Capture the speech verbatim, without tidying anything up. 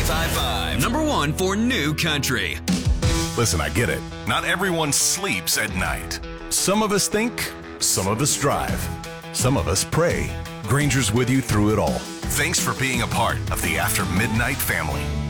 ninety-five point five. Number one for new country. Listen, I get it. Not everyone sleeps at night. Some of us think, some of us drive, some of us pray. Granger's with you through it all. Thanks for being a part of the After Midnight family.